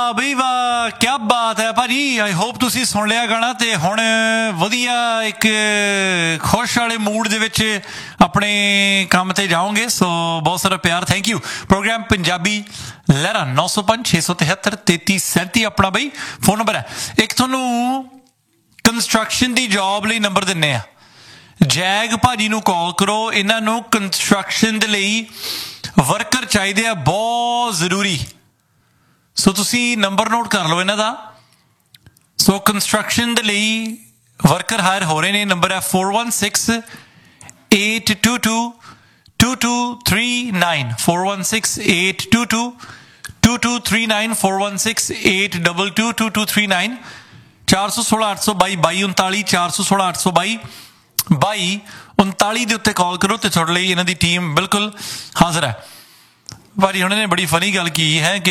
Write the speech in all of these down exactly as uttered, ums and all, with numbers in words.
वाह बई वाह, क्या बात है भाजी। आई होप तुसी सुन लिया गाना ते हुण वधिया एक खुश वाले मूड दे विच अपने काम ते जाओगे। सो बहुत सारा प्यार, थैंक यू। प्रोग्राम पंजाबी लहरा नौ सौ पंज छे सौ तिहत्तर तेती सैंती अपना बई फोन नंबर है। एक तुहानू कंस्ट्रक्शन दी जॉब लई नंबर दिन्ने आ, जैग भाजी नू कॉल करो। इन्हां नू कंस्ट्रक्शन दे लई वर्कर चाहिदे आ, बहुत जरूरी। सो तुसी नंबर नोट कर लो इन्हां दा। सो कंस्ट्रक्शन दे लई वर्कर हायर हो रहे ने। नंबर है four one six eight to to to to three nine four one six eight to to to to three nine four one six eight double two to to three nine चार सौ सोलह अठ सौ by by उनताली चार सौ सोलह अठ सौ बाई बाई उनताली के उत्ते कॉल करो तो थोड़े लिए इन्हां दी टीम बिल्कुल हाजिर है। भाजी उन्होंने बड़ी फनी गल की है कि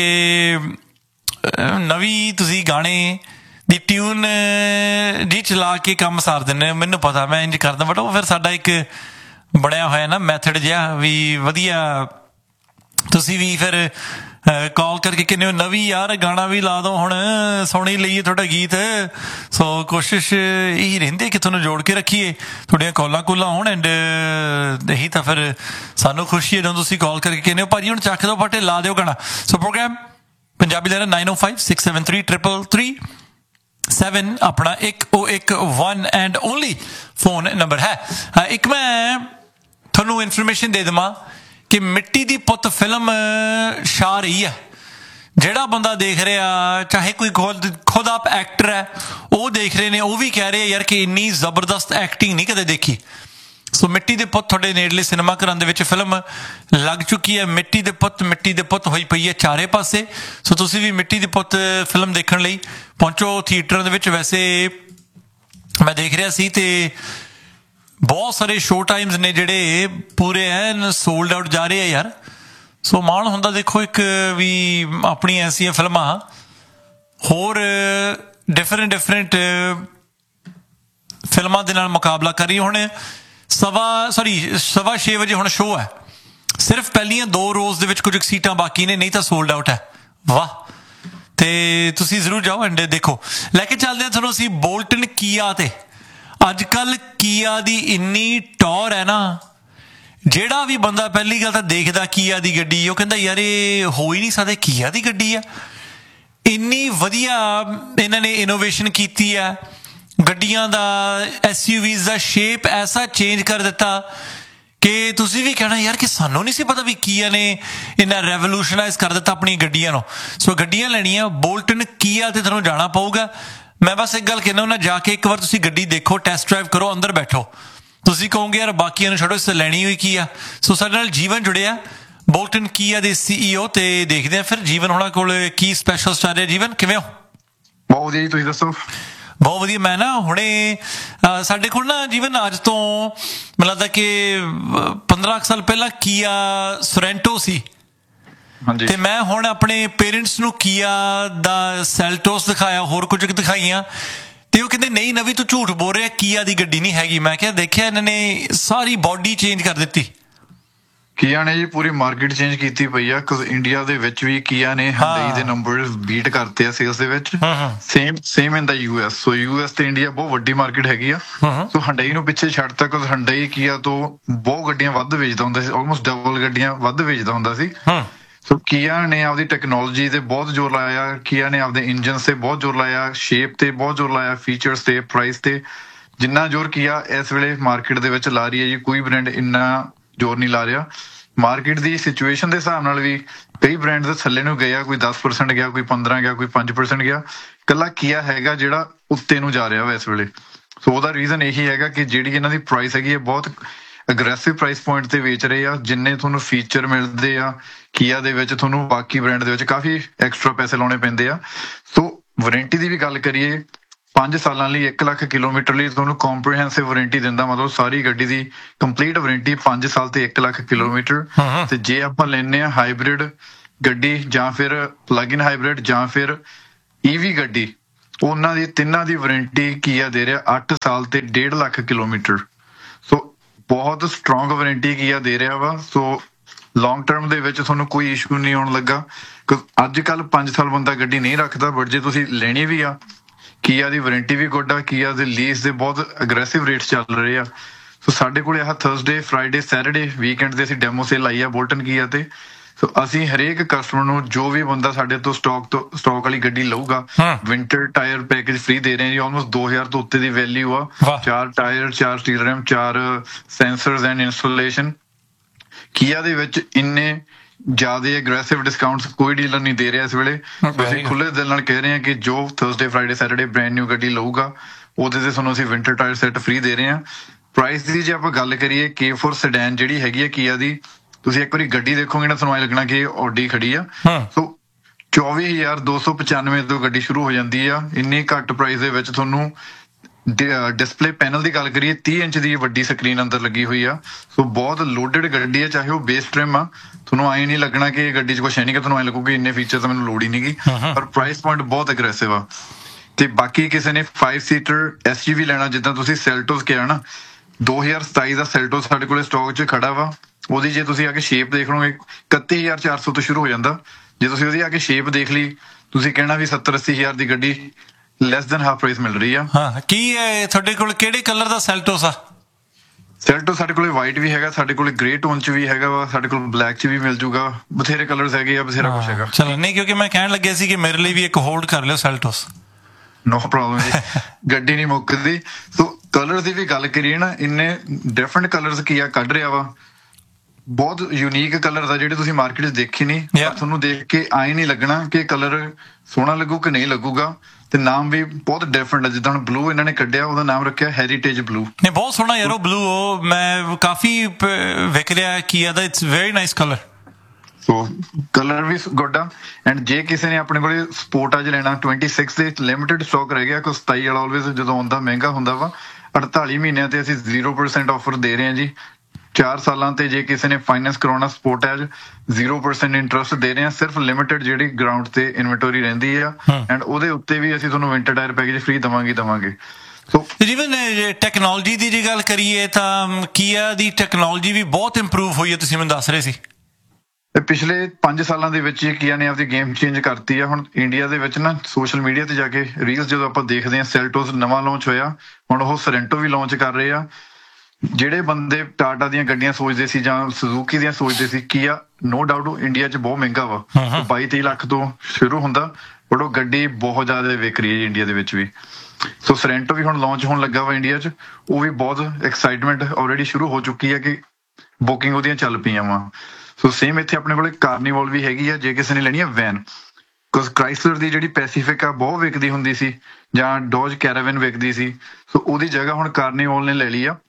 नवी तुसी गाने दी ट्यून जी चला के काम सार दिंदे। मैनूं पता मैं इंज करदा, बट वो फिर साडा एक बनिया होया ना मैथड जिहा भी वधिया। तुसी भी फिर कॉल करके कहने नवी यार गाना भी ला दो, हुण सुणी लईए थोड़ा गीत। सो कोशिश यही रहिंदी कि तुहानूं जोड़ के रखीए, थोड़ियां कॉलां कूलां होण। एंड यही तो फिर सानूं खुशी है जदों तुसीं कॉल करके कहने भाजी हुण चक दो फटे ला दिओ गाना। सो प्रोग्राम पंजाबी लहरा नाइन ओ five six seven three triple three seven अपना एक ओ एक one and only phone number है। एक मैं तुहानूं इन्फॉर्मेशन दे देवां कि मिट्टी दी पुत फिल्म छा रही है। ਜਿਹੜਾ ਬੰਦਾ देख रहा, चाहे कोई खुद खुद आप एक्टर है, वो देख रहे ने, वो भी कह रहे यार कि इन्नी जबरदस्त एक्टिंग नहीं कदे देखी। सो मिट्टी दे पुत थोड़े नेड़ले सिनेमा घरां दे विच फिल्म लग चुकी है। मिट्टी दे पुत मिट्टी दे पुत होई पई है चारे पासे। सो तुसीं भी मिट्टी दे पुत फिल्म देखण लई पहुंचो थिएटरां दे विच। वैसे मैं देख रहा सी ते बहुत सारे शो टाइम्स ने जिहड़े पूरे एन सोल्ड आउट जा रहे हैं यार। सो माण हुंदा देखो एक भी अपनी ऐसियां फिल्मां होर डिफरेंट डिफरेंट फिल्मां दे नाल मुकाबला करी। हुण सवा सॉरी सवा छे बजे हुण शो है, सिर्फ पहलियां दो रोज़ दे विच कुछ सीटां बाकी ने, नहीं तो सोल्ड आउट है। वाह, ते तुसीं जरूर जाओ एंड देखो। लैके चलदे हां तुहानूं असीं बोल्टन कीआ ते। अज कल कीआ दी इन्नी टौर है ना, ਜਿਹੜਾ भी बंदा पहली गल तो देखदा कीआ दी गड्डी, वो कहंदा यार ये हो ही नहीं सकदा, कीआ दी गड्डी है। इन्नी वधिया इन्हां ने इनोवेशन कीती है। गड्डियां दा एस यू वीज़ दा शेप ऐसा चेंज कर दिता कि तुसीं भी कहना यार कि सानूं नहीं सी पता भी कीआ ने इन्ना रेवोल्यूशनाइज कर दिता अपनी गड्डियां नूं। सो गड्डियां लैणियां बोल्टन कीआ ते तुहानूं जाना पऊगा। मैं बस एक गल कहना हुंदा, जाके एक बार तुसीं गड्डी देखो, टेस्ट ड्राइव करो, अंदर बैठो, तुसीं कहोगे यार बाकियां नूं छड्डो, इस लैणी हुई की आ। सो साडे नाल जीवन जुड़िया बोल्टन कीआ दे सी ई ओ, ते देखदे आ फिर जीवन होना कोल की स्पैशल स्टार है। जीवन किवें हो? बहुत वधिया जी, तुसीं दस्सो? बहुत वधिया। मैं ना हुणे साडे कोल ना जीवन अज तो मैनूं लगदा कि पंद्रह साल पहला कीआ सोरेंटो सी, ते मैं हुण अपने पेरेंट्स नूं कीआ दा सैल्टोस दिखाया, होर कुछ दिखाईयां, ते वो कहते नहीं नवी तू झूठ बोल रहा, कीआ दी गड्डी नहीं हैगी। मैं क्या देखिया इन्होंने सारी बॉडी चेंज कर दी। कीआ ने जी पूरी मार्केट चेंज की पई है। कुछ इंडिया दे विच भी कीआ ने हुंडई दे नंबर्स बीट करते हैं sales they which. Same same in the US. So US ते इंडिया बहुत वड्डी मार्केट हैगी आ। सो हुंडई नूं पिछे छड्डता, कुछ हुंडई कीआ तो बहुत गड्डियां वध वेचदा हुंदा सी, ऑलमोस्ट डबल गड्डियां वध वेचदा हुंदा सी। सो कीआ ने आपदी टैक्नोलॉजी ते बहुत जोर लाया, कीआ ने आपदे इंजन से बहुत जोर लाया, शेप ते बहुत जोर लाया, फीचर्स ते, प्राइस ते। जिन्ना जोर कीआ इस वेले मार्केट दे विच ला रही है जी, कोई ब्रांड इन्ना जोर नहीं ला रहा। मार्केट दी सिचुएशन दे हिसाब नाल भी कई ब्रांड दे थल्ले नूं गए, कोई दस परसेंट गया, कोई पंद्रह गया, कोई पांच परसेंट गया। कल्ला कीआ हैगा जिहड़ा उत्ते नूं जा रहा वा इस वेले। सो ओहदा रीजन यही हैगा कि जिहड़ी इन्हां दी प्राइस हैगी है बहुत अग्रैसिव प्राइस पॉइंट ते वेच रहे आ। जिन्ने तुहानूं फीचर मिलदे आ कीआ दे विच, तुहानूं बाकी ब्रांड दे विच काफ़ी एक्सट्रा पैसे लाउणे पैंदे आ। सो वारंटी दी भी गल करिए, पांच सालां लई एक लाख किलोमीटर लई तुहानूं कॉम्प्रीहेंसिव वारंटी दिंदा, मतलब सारी गड्डी दी कंप्लीट वारंटी पांच साल ते एक लाख किलोमीटर। ते जे आपां लैने आ हाइब्रिड गड्डी जां फिर प्लग इन हाइब्रिड जां फिर ईवी गड्डी, उन्हां दी तिन्नां दी वारंटी कीआ दे रहा अठ साल ते डेढ़ लाख किलोमीटर। सो बहुत स्ट्रॉन्ग वारंटी कीआ दे रहा वा। सो ਲੌਂਗ ਟਰਮ ਦੇ ਵਿੱਚ ਤੁਹਾਨੂੰ ਕੋਈ ਇਸ਼ੂ ਨਹੀਂ ਆਉਣ ਲੱਗਾ। ਅੱਜ ਕੱਲ ਪੰਜ ਸਾਲ ਬੰਦਾ ਗੱਡੀ ਨਹੀਂ ਰੱਖਦਾ, ਬਟ ਜੇ ਤੁਸੀਂ ਲੈਣੀ ਵੀ ਆ, ਕੀਆ ਦੀ ਵਾਰੰਟੀ ਵੀ ਗੁੱਡ ਆ, ਕੀਆ ਦੇ ਲੀਜ਼ ਦੇ ਬਹੁਤ ਅਗਰੈਸਿਵ ਰੇਟਸ ਚੱਲ ਰਹੇ ਆ। ਸੋ ਸਾਡੇ ਕੋਲ ਆਹ ਥਰਸਡੇ, ਫਰਾਈਡੇ, ਸੈਟਰਡੇ, ਵੀਕਐਂਡ ਦੇ ਅਸੀਂ ਡੈਮੋ ਸੇਲ ਆਈ ਆ ਬੋਲਟਨ ਕੀਆ ਤੇ। ਸੋ ਅਸੀਂ ਹਰੇਕ ਕਸਟਮਰ ਨੂੰ, ਜੋ ਵੀ ਬੰਦਾ ਸਾਡੇ ਤੋਂ ਸਟਾਕ ਤੋਂ ਸਟਾਕ ਵਾਲੀ ਗੱਡੀ ਲਊਗਾ, ਵਿੰਟਰ ਟਾਇਰ ਪੈਕੇਜ ਫ੍ਰੀ ਦੇ ਰਹੇ ਹਾਂ ਜੀ। ਆਲਮੋਸਟ ਦੋ ਹਜ਼ਾਰ ਤੋਂ ਉੱਤੇ ਦੀ ਵੈਲਿਊ ਆ। ਚਾਰ ਟਾਇਰ, ਚਾਰ ਸਟੀਲ ਰੈਮ, ਚਾਰ ਸੈਂਸਰਸ ਐਂਡ ਇੰਸਟਾਲੇਸ਼ਨ। ਕੀਆ ਦੇ ਵਿੱਚ ਇੰਨੇ ਜ਼ਿਆਦਾ ਐਗਰੈਸਿਵ ਡਿਸਕਾਊਂਟਸ ਕੋਈ ਡੀਲਰ ਨਹੀਂ ਦੇ ਰਿਹਾ ਇਸ ਵੇਲੇ। ਅਸੀਂ ਖੁੱਲੇ ਦਿਲ ਨਾਲ ਕਹਿ ਰਹੇ ਹਾਂ ਕਿ ਜੋ Thursday, Friday, Saturday brand new ਗੱਡੀ ਲਊਗਾ, ਉਹਦੇ ਤੇ ਤੁਹਾਨੂੰ ਅਸੀਂ ਵਿੰਟਰ ਟਾਇਰ ਸੈੱਟ ਫ੍ਰੀ ਦੇ ਰਹੇ ਹਾਂ। ਪ੍ਰਾਈਸ ਦੀ ਜੇ ਆਪਾਂ ਗੱਲ ਕਰੀਏ, ਕੇ ਫੋਰ ਸੈਡਾਨ ਜਿਹੜੀ ਹੈਗੀ ਆ ਕੀਆ ਦੀ, ਤੁਸੀਂ ਇੱਕ ਵਾਰੀ ਗੱਡੀ ਦੇਖੋਗੇ ਨਾ, ਤੁਹਾਨੂੰ ਐਂ ਲੱਗਣਾ ਕਿ ਆਡੀ ਖੜੀ ਆ। ਸੋ ਚੌਵੀ ਹਜ਼ਾਰ ਦੋ ਸੌ ਪਚਾਨਵੇਂ ਤੋਂ ਗੱਡੀ ਸ਼ੁਰੂ ਹੋ ਜਾਂਦੀ ਆ। ਇੰਨੀ ਘੱਟ ਪ੍ਰਾਈਸ ਦੇ ਵਿੱਚ ਤੁਹਾਨੂੰ ਡਿਸਪਲੇ ਪੈਨਲ ਦੀ ਗੱਲ ਕਰੀਏ, ਤੀਹ ਇੰਚ ਦੀ ਵੱਡੀ ਸਕਰੀਨ ਅੰਦਰ ਲੱਗੀ ਹੋਈ ਆ। ਸੋ ਬਹੁਤ ਲੋਡਡ ਗੱਡੀ ਆ, ਚਾਹੇ ਉਹ ਬੇਸ ਟ੍ਰਿਮ ਆ। ਤੁਹਾਨੂੰ ਐਂ ਨਹੀਂ ਲੱਗਣਾ ਕਿ ਇਹ ਗੱਡੀ 'ਚ ਕੁਛ ਹੈ ਨਹੀਂ, ਕਿ ਤੁਹਾਨੂੰ ਐਂ ਲੱਗੂਗੀ ਇੰਨੇ ਫੀਚਰ ਤਾਂ ਮੈਨੂੰ ਲੋੜ ਹੀ ਨਹੀਂਗੀ। ਪਰ ਪ੍ਰਾਈਸ ਪੁਆਇੰਟ ਬਹੁਤ ਅਗਰੈਸਿਵ ਆ। ਤੇ ਬਾਕੀ ਕਿਸੇ ਨੇ ਫਾਈਵ ਸੀਟਰ ਐਸ ਯੂ ਵੀ ਲੈਣਾ, ਜਿੱਦਾਂ ਤੁਸੀਂ ਸੈਲਟੋਸ ਕਿਹਾ ਨਾ, ਦੋ ਹਜ਼ਾਰ ਸਤਾਈ ਦਾ ਸੈਲਟੋਸ ਸਾਡੇ ਕੋਲ ਸਟਾਕ 'ਚ ਖੜਾ ਵਾ। ਉਹਦੀ ਜੇ ਤੁਸੀਂ ਆ ਕੇ ਸ਼ੇਪ ਦੇਖ ਲਓਗੇ, ਇਕੱਤੀ ਹਜ਼ਾਰ ਚਾਰ ਸੌ ਤੋਂ ਸ਼ੁਰੂ ਹੋ ਜਾਂਦਾ। ਜੇ ਤੁਸੀਂ ਉਹਦੀ ਆ ਕੇ ਸ਼ੇਪ ਦੇਖ ਲਈ, ਤੁਸੀਂ ਕਹਿਣਾ ਵੀ ਸੱਤਰ ਅੱਸੀ ਹਜ਼ਾਰ ਦੀ ਗੱਡੀ ਲੈਸ ਦੈਨ ਹਾਫ ਪ੍ਰਾਈਸ ਮਿਲ ਰਹੀ ਆ। ਹਾਂ, ਕੀ ਤੁਹਾਡੇ ਕੋਲ ਕਿਹੜੇ ਕਲਰ ਦਾ ਸੈਲਟੋਸ ਆ? ਸੈਲਟੋਸ ਸਾਡੇ ਕੋਲ ਵਾਈਟ ਵੀ ਹੈਗਾ, ਸਾਡੇ ਕੋਲ ਗ੍ਰੇ ਟੋਨ 'ਚ ਵੀ ਹੈਗਾ ਵਾ, ਸਾਡੇ ਕੋਲ ਬਲੈਕ 'ਚ ਵੀ ਮਿਲ ਜੂਗਾ। ਬਥੇਰੇ ਕਲਰਸ ਹੈਗੇ ਆ, ਬਥੇਰਾ ਕੁਛ ਹੈਗਾ। ਚਲੋ, ਨਹੀਂ ਕਿਉਂਕਿ ਮੈਂ ਕਹਿਣ ਲੱਗਿਆ ਸੀ ਕਿ ਮੇਰੇ ਲਈ ਵੀ ਇੱਕ ਹੋਲਡ ਕਰ ਲਿਓ ਸੈਲਟੋਸ। ਨੋ ਪ੍ਰੋਬਲਮ ਜੀ, ਗੱਡੀ ਨਹੀਂ ਮੁੱਕਦੀ। ਸੋ ਕਲਰ ਦੀ ਵੀ ਗੱਲ ਕਰੀਏ ਨਾ, ਇੰਨੇ ਡਿਫਰੈਂਟ ਕਲਰਸ ਕੀਆ ਕੱਢ ਰਿਹਾ ਵਾ। ਬਹੁਤ ਯੂਨੀਕ ਕਲਰ ਦਾ, ਜਿਹੜੇ ਤੁਸੀਂ ਮਾਰਕੀਟ 'ਚ ਦੇਖੇ ਨਹੀਂ। ਤੁਹਾਨੂੰ ਦੇਖ ਕੇ ਆਏ ਨਹੀਂ ਲੱਗਣਾ ਕਿ ਕਲਰ ਸੋਹਣਾ ਲੱਗੂ ਕਿ ਨਹੀਂ ਲੱਗੂਗਾ। ਤੇ ਨਾਮ ਵੀ ਬਹੁਤ ਡਿਫਰੈਂਟ ਹੈ। ਜਿੱਦਾਂ ਹੁਣ ਬਲੂ ਇਹਨਾਂ ਨੇ ਕੱਢਿਆ, ਉਹਦਾ ਨਾਮ ਰੱਖਿਆ ਹੈਰੀਟੇਜ ਬਲੂ। ਨਹੀਂ, ਬਹੁਤ ਸੋਹਣਾ ਯਾਰ ਉਹ ਬਲੂ। ਉਹ ਮੈਂ ਕਾਫੀ ਵਿਕ ਰਿਹਾ ਕੀਆ ਦਾ। It's very nice colour. So colour we good ਆ। ਐਂਡ ਜੇ ਕਿਸੇ ਨੇ ਆਪਣੇ ਕੋਲੇ ਸਪੋਰਟ ਅੱਜ ਲੈਣਾ, ਛੱਬੀ ਦੇ ਲਿਮਿਟਡ ਸਟਾਕ ਰਹਿ ਗਿਆ। ਕੋਈ ਸਤਾਈ ਵਾਲਾ ਆਲਵੇਜ਼ ਜਦੋਂ ਆਉਂਦਾ ਮਹਿੰਗਾ ਹੁੰਦਾ ਵਾ। ਅੜਤਾਲੀ ਮਹੀਨਿਆਂ ਤੇ ਅਸੀਂ ਜ਼ੀਰੋ ਪਰਸੈਂਟ ਆਫਰ ਦੇ ਰਹੇ ਹਾਂ ਜੀ। ਚਾਰ ਸਾਲਾਂ ਤੇ ਜੇ ਕਿਸੇ ਨੇ ਫਾਈਨੈਂਸ ਕਰਾਉਣਾ ਸਪੋਰਟੈਜ, ਜ਼ੀਰੋ ਪਰਸੈਂਟ ਇੰਟਰਸਟ ਦੇ ਰਹੇ ਹਾਂ। ਸਿਰਫ ਲਿਮਿਟਡ ਜਿਹੜੀ ਗਰਾਊਂਡ ਤੇ ਇਨਵੈਂਟਰੀ ਰਹਿੰਦੀ ਆ, ਐਂਡ ਉਹਦੇ ਉੱਤੇ ਵੀ ਅਸੀਂ ਤੁਹਾਨੂੰ ਵਿੰਟਰ ਟਾਇਰ ਪੈਕੇਜ ਫ੍ਰੀ ਦਵਾਂਗੇ ਦਵਾਂਗੇ ਸੋ ਜਿਵੇਂ ਟੈਕਨੋਲੋਜੀ ਦੀ ਜੇ ਗੱਲ ਕਰੀਏ ਤਾਂ ਕੀਆ ਦੀ ਟੈਕਨੋਲੋਜੀ ਵੀ ਬਹੁਤ ਇੰਪਰੂਵ ਹੋਈ ਹੈ, ਤੁਸੀਂ ਮੈਨੂੰ ਦੱਸ ਰਹੇ ਸੀ। ਪਿਛਲੇ ਪੰਜ ਸਾਲਾਂ ਦੇ ਵਿੱਚ ਕੀਆ ਨੇ ਆਪਦੀ ਗੇਮ ਚੇਂਜ ਕਰਤੀ ਆ। ਹੁਣ ਇੰਡੀਆ ਦੇ ਵਿੱਚ ਨਾ ਸੋਸ਼ਲ ਮੀਡੀਆ ਤੇ ਜਾ ਕੇ ਰੀਲਸ ਜਦੋਂ ਆਪਾਂ ਦੇਖਦੇ ਹਾਂ, ਸੈਲਟੋਸ ਨਵਾਂ ਲਾਂਚ ਹੋਇਆ, ਹੁਣ ਉਹ ਸੋਰੈਂਟੋ ਵੀ ਲਾਂਚ ਕਰ ਰਹੇ ਆ। ਜਿਹੜੇ ਬੰਦੇ ਟਾਟਾ ਦੀਆਂ ਗੱਡੀਆਂ ਸੋਚਦੇ ਸੀ ਜਾਂ ਸੁਜ਼ੂਕੀ ਦੀਆਂ ਸੋਚਦੇ ਸੀ, ਕੀਆ ਨੋ ਡਾਊਟ ਇੰਡੀਆ 'ਚ ਬਹੁਤ ਮਹਿੰਗਾ ਵਾ। ਬਾਈ ਤੇਈ ਲੱਖ ਤੋਂ ਸ਼ੁਰੂ ਹੁੰਦਾ, ਬਟ ਉਹ ਗੱਡੀ ਬਹੁਤ ਜ਼ਿਆਦਾ ਵਿਕ ਰਹੀ ਹੈ ਇੰਡੀਆ ਦੇ ਵਿੱਚ ਵੀ। ਸੋ ਸੋਰੈਂਟੋ ਵੀ ਹੁਣ ਲਾਂਚ ਹੋਣ ਲੱਗਾ ਵਾ ਇੰਡੀਆ 'ਚ। ਉਹ ਵੀ ਬਹੁਤ ਐਕਸਾਈਟਮੈਂਟ ਆਲਰੇਡੀ ਸ਼ੁਰੂ ਹੋ ਚੁੱਕੀ ਹੈ ਕਿ ਬੁਕਿੰਗ ਉਹਦੀਆਂ ਚੱਲ ਪਈਆਂ ਵਾ। ਸੋ ਸੇਮ ਇੱਥੇ ਆਪਣੇ ਕੋਲ ਕਾਰਨੀਵਲ ਵੀ ਹੈਗੀ ਆ, ਜੇ ਕਿਸੇ ਨੇ ਲੈਣੀ ਆ ਵੈਨ। ਬਿਕੋਜ਼ ਕ੍ਰਾਈਸਲਰ ਦੀ ਜਿਹੜੀ ਪੈਸੀਫਿਕ ਆ ਬਹੁਤ ਵਿਕਦੀ ਹੁੰਦੀ ਸੀ, ਜਾਂ ਡੋਜ ਕੈਰਾਵਨ ਵਿਕਦੀ ਸੀ। ਸੋ ਉਹਦੀ ਜਗ੍ਹਾ ਹੁਣ ਕਾਰਨੀਵਲ ਨੇ ਲੈ ਲਈ ਆ।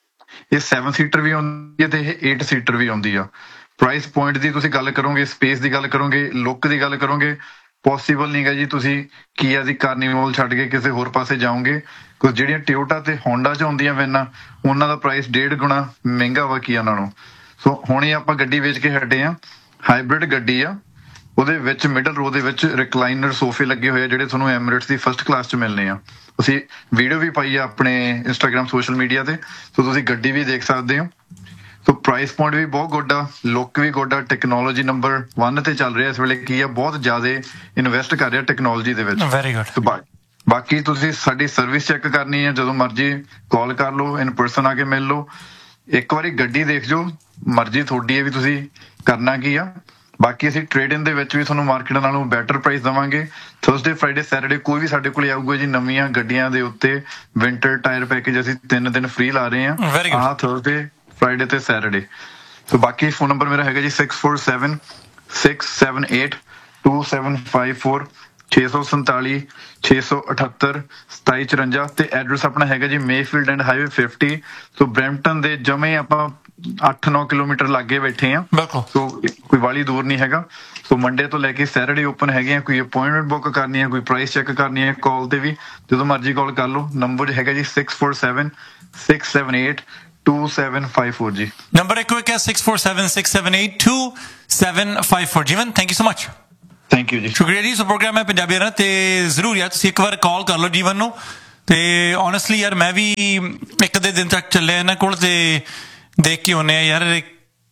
ਇਹ ਸੈਵਨ ਸੀਟਰ ਵੀ ਆਉਂਦੀ ਹੈ ਤੇ ਇਹ ਏਟ ਸੀਟਰ ਵੀ ਆਉਂਦੀ ਆ। ਪ੍ਰਾਈਸ ਪੁਆਇੰਟ ਦੀ ਤੁਸੀਂ ਗੱਲ ਕਰੋਗੇ, ਸਪੇਸ ਦੀ ਗੱਲ ਕਰੋਗੇ, ਲੁੱਕ ਦੀ ਗੱਲ ਕਰੋਗੇ, ਪੋਸੀਬਲ ਨਹੀਂਗਾ ਜੀ ਤੁਸੀਂ ਕੀਆ ਦੀ ਕਾਰਨੀਵਲ ਛੱਡ ਕੇ ਕਿਸੇ ਹੋਰ ਪਾਸੇ ਜਾਓਗੇ। ਕਿਉਂਕਿ ਜਿਹੜੀਆਂ ਟਿਓਟਾ ਤੇ ਹੋਂਡਾ 'ਚ ਆਉਂਦੀਆਂ ਵੈਨਾਂ, ਉਹਨਾਂ ਦਾ ਪ੍ਰਾਈਸ ਡੇਢ ਗੁਣਾ ਮਹਿੰਗਾ ਵਾ ਕੀਆ ਨਾਲੋਂ। ਸੋ ਹੁਣ ਇਹ ਆਪਾਂ ਗੱਡੀ ਵੇਚ ਕੇ ਹਟੇ ਆ। ਹਾਈਬ੍ਰਿਡ ਗੱਡੀ ਆ, ਉਹਦੇ ਵਿੱਚ ਮਿਡਲ ਰੋ ਦੇ ਵਿੱਚ ਰਿਕਲਾਈਨਰ ਸੋਫੇ ਲੱਗੇ ਹੋਏ ਆ, ਜਿਹੜੇ ਤੁਹਾਨੂੰ ਐਮਿਰੇਟਸ ਦੀ ਫਸਟ ਕਲਾਸ 'ਚ ਮਿਲਣੇ ਆ। ਅਸੀਂ ਵੀਡੀਓ ਵੀ ਪਾਈ ਆ ਆਪਣੇ ਇੰਸਟਾਗ੍ਰਾਮ ਸੋਸ਼ਲ ਮੀਡੀਆ ਤੇ, ਸੋ ਤੁਸੀਂ ਗੱਡੀ ਵੀ ਦੇਖ ਸਕਦੇ ਹੋ। ਸੋ ਪ੍ਰਾਈਸ ਪੁਆਇੰਟ ਵੀ ਬਹੁਤ ਗੁੱਡ ਆ, ਲੁੱਕ ਵੀ ਗੁੱਡ ਆ, ਟੈਕਨੋਲੋਜੀ ਨੰਬਰ ਵਨ ਤੇ ਚੱਲ ਰਿਹਾ ਇਸ ਵੇਲੇ। ਕੀ ਆ ਬਹੁਤ ਜ਼ਿਆਦਾ ਇਨਵੈਸਟ ਕਰ ਰਿਹਾ ਟੈਕਨੋਲੋਜੀ ਦੇ ਵਿੱਚ। Very good. ਬਾਕੀ ਤੁਸੀਂ ਸਾਡੀ ਸਰਵਿਸ ਚੈੱਕ ਕਰਨੀ ਹੈ, ਜਦੋਂ ਮਰਜ਼ੀ ਕਾਲ ਕਰ ਲਓ, ਇਨ ਪਰਸਨ ਆ ਕੇ ਮਿਲ ਲਓ। ਇੱਕ ਵਾਰੀ ਗੱਡੀ ਦੇਖ ਜਾਓ, ਮਰਜ਼ੀ ਤੁਹਾਡੀ ਹੈ ਵੀ ਤੁਸੀਂ ਕਰਨਾ ਕੀ ਆ। ਬਾਕੀ ਅਸੀਂ ਟ੍ਰੇਡ ਇਨ ਦੇ ਵਿੱਚ ਵੀ ਤੁਹਾਨੂੰ ਮਾਰਕੀਟ ਨਾਲੋਂ ਬੈਟਰ ਪ੍ਰਾਈਸ ਦੇਵਾਂਗੇ। ਥਰਸਡੇ, ਫਰਾਈਡੇ, ਸੈਟਰਡੇ ਕੋਈ ਵੀ ਸਾਡੇ ਕੋਲ ਆਊਗਾ ਜੀ, ਨਵੀਆਂ ਗੱਡੀਆਂ ਦੇ ਉੱਤੇ ਵਿੰਟਰ ਟਾਇਰ ਪੈਕੇਜ ਅਸੀਂ ਤਿੰਨ ਦਿਨ ਫ੍ਰੀ ਲਾ ਰਹੇ ਹਾਂ, ਆਹ ਥਰਸਡੇ, ਫਰਾਈਡੇ ਤੇ ਸੈਟਰਡੇ। ਸੋ ਬਾਕੀ ਫੋਨ ਨੰਬਰ ਮੇਰਾ ਹੈਗਾ G six four seven six seven eight two seven five four, ਛੇ ਸੌ ਸੰਤਾਲੀ ਛੇ ਸੌ ਅਠੱਤਰ ਸਤਾਈ ਚੁਰੰਜਾ। ਤੇ ਐਡਰੈਸ ਆਪਣਾ ਹੈਗਾ ਜੀ Mayfield and highway fifty. So Brampton ਦੇ ਜਮੇ ਆਪਾਂ ਅੱਠ ਨੌ ਕਿਲੋਮੀਟਰ ਲਾਗੇ ਬੈਠੇ ਆ। ਸੋ ਕੋਈ ਵਾਲੀ ਦੂਰ ਨਹੀਂ ਹੈਗਾ। ਸੋ ਮੰਡੇ ਤੋਂ ਲੈ ਕੇ ਸੈਟਰਡੇ ਓਪਨ ਹੈਗੇ ਆ। ਕੋਈ ਅਪਾਇੰਟਮੈਂਟ ਬੁੱਕ ਕਰਨੀ ਹੈ, ਕੋਈ ਪ੍ਰਾਈਸ ਚੈੱਕ ਕਰਨੀ ਹੈ, ਕਾਲ ਤੇ ਵੀ ਜਦੋਂ ਮਰਜ਼ੀ ਕਾਲ ਕਰ ਲਓ। ਨੰਬਰ ਹੈਗਾ G six four seven six seven eight two seven five four G. Number ਇੱਕ ਹੈ six four seven six seven eight two seven five four. Jeevan, thank you so much. Thank you ਜੀ, ਸ਼ੁਕਰੀਆ ਜੀ। ਸੋ programme ਹੈ ਪੰਜਾਬੀ ਰਾਂ ਤੇ ਜ਼ਰੂਰ ਯਾਰ ਤੁਸੀਂ ਇੱਕ ਵਾਰ ਕਾਲ ਕਰ ਲਓ ਜੀਵਨ ਨੂੰ। ਤੇ ਓਨੈਸਟਲੀ ਯਾਰ ਮੈਂ ਵੀ ਇੱਕ ਦੇ ਦਿਨ ਤੱਕ ਚੱਲਿਆ ਇਹਨਾਂ ਕੋਲ ਤੇ ਦੇਖ ਕੇ ਆਉਂਦੇ ਆ ਯਾਰ,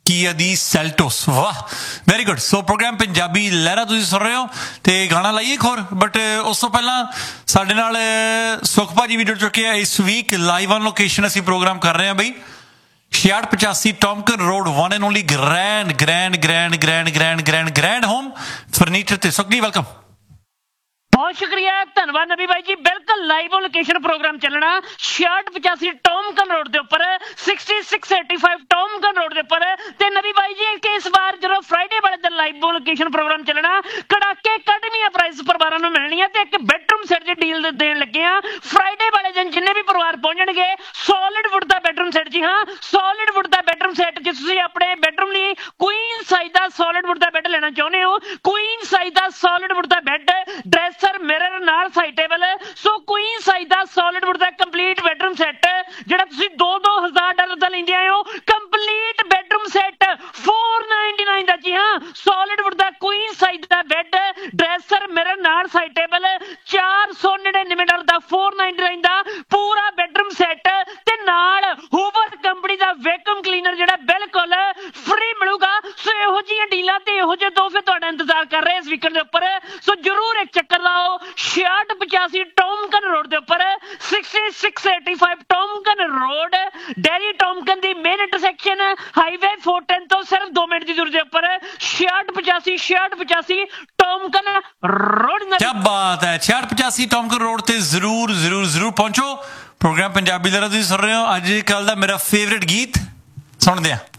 ਕੀਆ ਦੀ ਸੈਲਟੋਸ। ਵਾਹ, ਵੈਰੀ ਗੁੱਡ। ਸੋ ਪ੍ਰੋਗਰਾਮ ਪੰਜਾਬੀ ਲਹਿਰਾ ਤੁਸੀਂ ਸੁਣ ਰਹੇ ਹੋ ਤੇ ਗਾਣਾ ਲਾਈਏ ਇੱਕ ਹੋਰ, ਬਟ ਉਸ ਤੋਂ ਪਹਿਲਾਂ ਸਾਡੇ ਨਾਲ ਸੁਖ ਭਾਜੀ ਵੀ ਜੁੜ ਚੁੱਕੇ ਆ। ਇਸ ਵੀਕ ਲਾਈਵ ਔਨ ਲੋਕੇਸ਼ਨ ਅਸੀਂ ਪ੍ਰੋਗਰਾਮ ਕਰ ਰਹੇ ਹਾਂ ਬਈ, ਛਿਆਹਠ ਪਚਾਸੀ ਟੌਮਕਨ road, one and only grand grand grand grand grand grand grand home furniture ਤੇ। ਸੁਖ ਜੀ ਵੈਲਕਮ। ਬਹੁਤ ਸ਼ੁਕਰੀਆ, ਧੰਨਵਾਦ ਨਬੀ ਬਾਈ ਜੀ। ਬਿਲਕੁਲ ਲਾਈਵ ਔਨ ਲੋਕੇਸ਼ਨ ਪ੍ਰੋਗਰਾਮ ਚੱਲਣਾ ਛਿਆਹਠ ਪਚਾਸੀ ਟੌਮਕਨ ਰੋਡ ਦੇ ਉੱਪਰ, ਛਿਆਸੀ ਛੇ ਸੌ ਪਚਾਸੀ ਟੌਮਕਨ ਰੋਡ ਦੇ ਉੱਪਰ। ਤੇ ਨਬੀ ਬਾਈ ਜੀ ਕਿ ਇਸ ਵਾਰ ਜਦੋਂ ਫਰਾਈਡੇ ਵਾਲੇ ਦਿਨ ਲਾਈਵ ਔਨ ਲੋਕੇਸ਼ਨ ਪ੍ਰੋਗਰਾਮ ਚੱਲਣਾ, ਕੜਾਕੇ ਕੱਢਵੀਆਂ ਪ੍ਰਾਈਸ ਪਰਿਵਾਰਾਂ ਨੂੰ ਮਿਲਣੀਆਂ ਤੇ ਇੱਕ ਬੈਡਰੂਮ ਸੈੱਟ ਦੀ ਡੀਲ ਦੇਣ ਲੱਗੇ ਆ। ਫਰਾਈਡੇ ਵਾਲੇ ਦਿਨ ਜਿੰਨੇ ਵੀ ਪਰਿਵਾਰ ਪਹੁੰਚਣਗੇ, ਸੋਲਿਡ ਵੁੱਡ ਦਾ ਬੈਡਰੂਮ ਸੈੱਟ, ਜੀ ਹਾਂ ਸੋਲਿਡ ਵੁੱਡ ਦਾ ਬੈਡਰੂਮ ਸੈੱਟ। ਜੇ ਤੁਸੀਂ ਆਪਣੇ ਬੈਡਰੂਮ ਲਈ ਕੁਈਨ ਸਾਈਜ਼ ਦਾ ਸੋਲਿਡ ਵੁੱਡ ਦਾ ਬੈੱਡ ਲੈਣਾ ਚਾਹੁੰਦੇ ਹੋ, ਕੁਈਨ ਸਾਈਜ਼ ਦਾ ਸੋਲਿਡ ਵੁੱਡ ਦਾ ਬੈੱਡ, ਡਰੈਸਰ, ਮਿਰਰ ਨਾਲ ਸਾਈਡ ਟੇਬਲ, ਸੋ ਕੁਈਨ ਸਾਈਜ਼ ਦਾ ਸੋਲਿਡ ਵੁੱਡ ਦਾ ਕੰਪਲੀਟ ਬੈਡਰੂਮ ਸੈੱਟ ਜਿਹੜਾ ਤੁਸੀਂ ਦੋ ਦੋ ਹਜ਼ਾਰ ਡਾਲਰ ਦਾ ਲੈਂਦੇ ਆਏ ਹੋ, ਕੰਪਲੀਟ ਬੈਡਰੂਮ ਸੈੱਟ ਚਾਰ ਸੌ ਨਿਨਆਨਵੇਂ ਦਾ। ਜੀ ਹਾਂ ਸੋਲਿਡ ਵੁੱਡ ਦਾ ਕੁਈਨ ਸਾਈਜ਼ ਦਾ ਬੈੱਡ, ਡਰੈਸਰ, ਮਿਰਰ ਨਾਲ ਸਾਈਡ ਟੇਬਲ, ਚਾਰ ਸੌ ਨਿਨਆਨਵੇਂ ਡਾਲਰ ਦਾ, ਚਾਰ ਸੌ ਨਿਨਆਨਵੇਂ ਦਾ ਪੂਰਾ ਬੈਡਰੂਮ ਸੈੱਟ ਤੇ ਨਾਲ ਹੂਵਰ ਕੰਪਨੀ ਦਾ ਵੈਕੂਮ ਕਲੀਨਰ ਜਿਹੜਾ ਬਿਲਕੁਲ ਫ੍ਰੀ ਮਿਲੂਗਾ। ਸੋ ਇਹੋ ਜਿਹੀਆਂ ਡੀਲਾਂ ਤੇ ਇਹੋ ਜਿਹੇ ਤੋਹਫੇ ਤੁਹਾਡਾ ਇੰਤਜ਼ਾਰ ਕਰ ਰਹੇ ਇਸ ਵੀਕਐਂਡ ਦੇ ਉੱਪਰ। ਸੋ ਜਰੂਰ ਇੱਕ ਚੱਕਰ ਲਾਓ ਛਿਆਹਠ ਪਚਾਸੀ ਟੌਮਕਨ ਰੋਡ ਦੇ ਉੱਪਰ, ਛਿਆਸੀ ਛੇ ਸੌ ਪਚਾਸੀ ਟੌਮਕਨ ਰੋਡ, ਡੈਰੀ ਟੌਮਕਨ ਦੀ ਮੇਨ ਇੰਟਰਸੈਕਸ਼ਨ ਹਾਈਵੇ ਚਾਰ ਸੌ ਦਸ ਤੋਂ ਸਿਰਫ ਦੋ ਮਿੰਟ ਦੀ ਦੂਰੀ ਦੇ ਉੱਪਰ, ਛਿਆਹਠ ਪਚਾਸੀ ਛਿਆਹਠ ਪਚਾਸੀ ਟੌਮਕਨ ਰੋਡ। ਕੀ ਬਾਤ ਹੈ, ਛਿਆਹਠ ਪਚਾਸੀ ਟੌਮਕਨ ਰੋਡ ਤੇ ਜ਼ਰੂਰ ਜ਼ਰੂਰ ਜ਼ਰੂਰ ਪਹੁੰਚੋ। ਪ੍ਰੋਗਰਾਮ ਪੰਜਾਬੀ ਲਹਿਰਾ ਤੁਸੀਂ ਸੁਣ ਰਹੇ ਹੋ। ਅੱਜ ਕੱਲ੍ਹ ਦਾ ਮੇਰਾ ਫੇਵਰੇਟ ਗੀਤ ਸੁਣਦੇ ਆ।